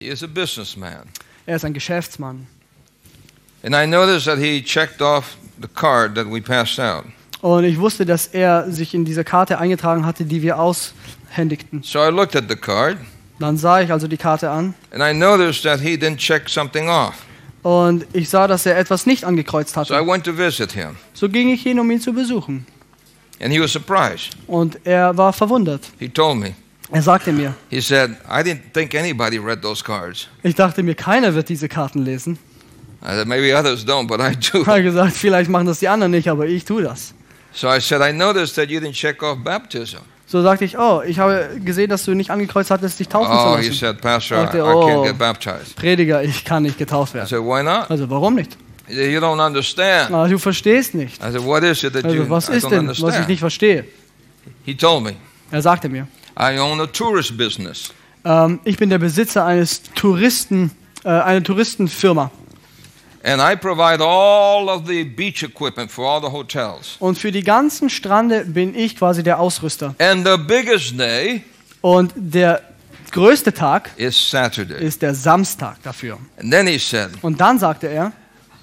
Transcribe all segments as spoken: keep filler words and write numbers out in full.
He is a businessman. Er ist ein Geschäftsmann. And I noticed that he checked off the card that we passed out. Und ich wusste, dass er sich in diese Karte eingetragen hatte, die wir aushändigten. So I looked at the card. Dann sah ich also die Karte an. And I noticed that he didn't check something off. Und ich sah, dass er etwas nicht angekreuzt So I hatte. went to visit him. So ging ich hin, um ihn zu besuchen. And he was surprised. Und er war verwundert. He told me. Er sagte mir, He said, I didn't think anybody read those cards. ich dachte mir, keiner wird diese Karten lesen. I said, maybe others don't, but I do. Ich habe gesagt, vielleicht machen das die anderen nicht, aber ich tue das. So I said, I noticed that you didn't check off baptism. So sagte ich, oh, ich habe gesehen, dass du nicht angekreuzt hattest, dich taufen Oh, zu he lassen. said, Pastor, I, Sagte, I oh. can't get baptized. Prediger, ich kann nicht getauft I werden. said, why not? Also warum nicht? He said, you don't understand. Ah, du verstehst nicht. I said, what is it that you Also was I ist don't denn, was ich understand? nicht verstehe? He told me, Er sagte mir, I own a tourist business. ähm, ich bin der Besitzer eines Touristen, äh, einer Touristenfirma. And I provide all of the beach equipment for all the hotels. Und für die ganzen Strände bin ich quasi der Ausrüster. And the biggest day Und der größte Tag is Saturday. ist der Samstag dafür. And then he said, Und dann sagte er,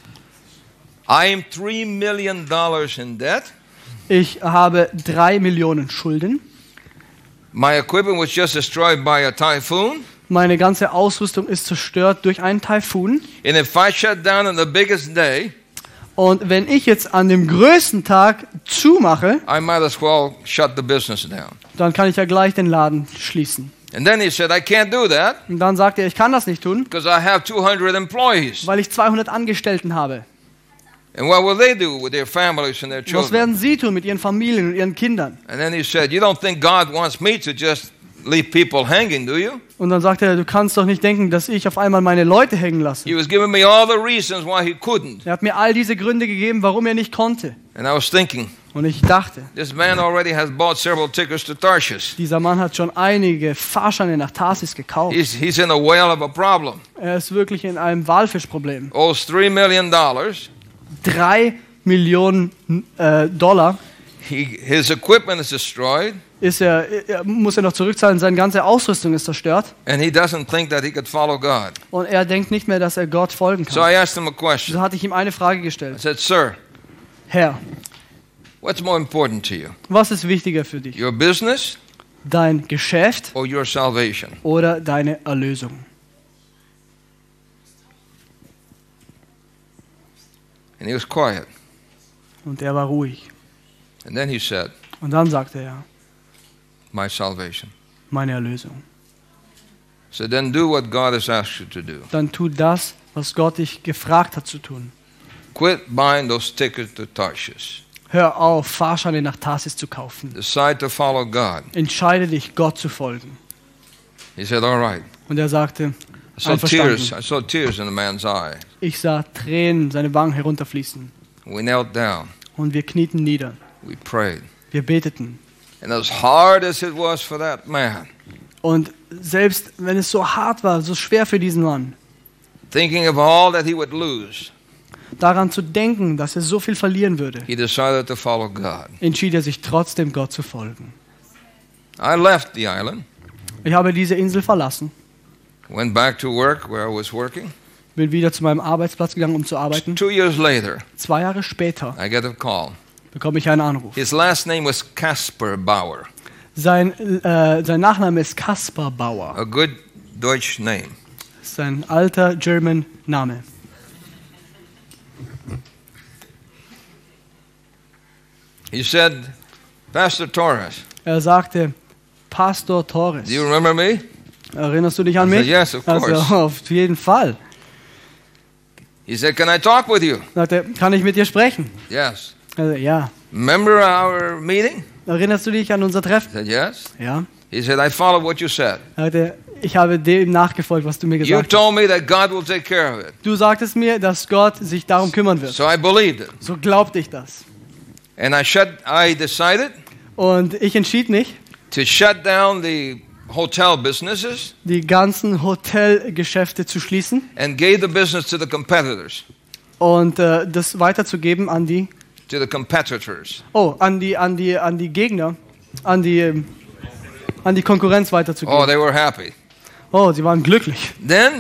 I am three million dollars in debt. ich habe drei Millionen Schulden. My equipment was just destroyed by a typhoon. Meine ganze Ausrüstung ist zerstört durch einen Taifun. And if I shut down on the biggest day, Und wenn ich jetzt an dem größten Tag zumache, I might as well shut the business down. dann kann ich ja gleich den Laden schließen. And then he said, I can't do that Und dann sagte er, ich kann das nicht tun, because I have two hundred employees. weil ich zweihundert Angestellten habe. And what will they do with their families and their Was children? werden sie tun mit ihren Familien und ihren Kindern? And then he said, you don't think God wants me to just leave people hanging, do you? Und dann sagte er, du kannst doch nicht denken, dass ich auf einmal meine Leute hängen lasse. He was giving me all the reasons why he couldn't. Er hat mir all diese Gründe gegeben, warum er nicht konnte. And I was thinking, Und ich dachte, this man already has bought several tickets to Tarshish. dieser Mann hat schon einige Fahrscheine nach Tarsis gekauft. He's, he's in a whale of a problem. Er ist wirklich in einem Walfischproblem. Owes three million dollars. Drei Millionen äh, Dollar He, his equipment is destroyed. ist er, er, muss er noch zurückzahlen. Seine ganze Ausrüstung ist zerstört. And he doesn't think that he could follow God. Und er denkt nicht mehr, dass er Gott folgen So kann. I asked him a question. So hatte ich ihm eine Frage I gestellt. said, sir, Herr, what's more important to you? was ist wichtiger für dich? Your business Dein Geschäft or your salvation? oder deine Erlösung? And he was quiet. Und er war ruhig. And then he said, Und dann sagte er, my salvation. meine Erlösung. So then do what God has asked you to do. Dann tu das, was Gott dich gefragt hat zu tun. Quit buying those tickets to Tarshish. Hör auf, Fahrscheine nach Tarsis zu kaufen. Decide to follow God. Entscheide dich, Gott zu folgen. He said, all right. Und er sagte, I saw tears. einverstanden. I saw tears in the man's eye. Ich sah Tränen seine Wangen herunterfließen. We knelt down. Und wir knieten nieder. We prayed. Wir beteten. And as hard as it was for that man, Und selbst wenn es so hart war, so schwer für diesen Mann, thinking of all that he would lose, daran zu denken, dass er so viel verlieren würde, he decided to follow God. entschied er sich trotzdem, Gott zu folgen. I left the island, Ich habe diese Insel verlassen, went back to work where I was working. bin wieder zu meinem Arbeitsplatz gegangen, um zu arbeiten. Two years later, Zwei Jahre später I get a call. bekomme ich einen Anruf. His last name was Kasper Bauer, Sein, äh, sein Nachname ist Kaspar Bauer. a good Deutsch name. Das ist ein alter German Name. He said, Pastor Torres, Er sagte, Pastor Torres. do you remember me? Erinnerst du dich an I said, mich? yes, of Also, course. auf jeden Fall. He said, can I talk with you? Sagte, kann ich mit dir sprechen? Yes. Also, ja. Remember our meeting? Erinnerst du dich an unser I Treffen? said, yes. Ja. He said, I followed what you said. Sagte, ich habe dem nachgefolgt, was du mir You gesagt hast. told me that God will take care of it. Du sagtest mir, dass Gott sich darum kümmern wird. So I believed it. So glaubte ich das. And I shut I decided Und ich entschied mich, to shut down the hotel businesses die ganzen Hotelgeschäfte zu schließen and gave the business to the competitors. und äh, das weiterzugeben an die, To the competitors. oh, an die, an die, an die Gegner, an die, ähm, an die Konkurrenz Oh, weiterzugeben. they were happy. Oh, sie waren glücklich. Then